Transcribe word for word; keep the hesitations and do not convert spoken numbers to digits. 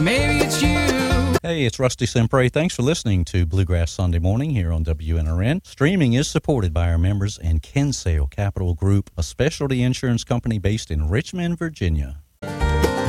but maybe it's you. Hey, it's Rusty Sempre. Thanks for listening to Bluegrass Sunday Morning here on W N R N. Streaming is supported by our members and Kinsale Capital Group, a specialty insurance company based in Richmond, Virginia.